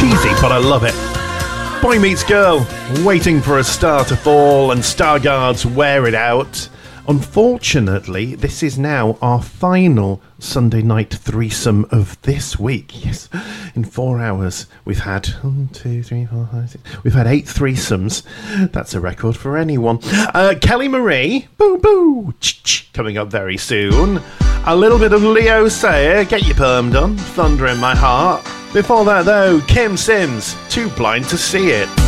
cheesy, but I love it. Boy Meets Girl, Waiting for a Star to Fall, and Stargard's Wear It Out. Unfortunately, this is now our final Sunday night threesome of this week. Yes, in 4 hours we've had 1, 2, 3, 4, 5, 6. We've had 8 threesomes. That's a record for anyone. Kelly Marie, boo boo, coming up very soon. A little bit of Leo Sayer, Get Your Perm Done, Thunder in My Heart. Before that though, Kim Sims, Too Blind to See It.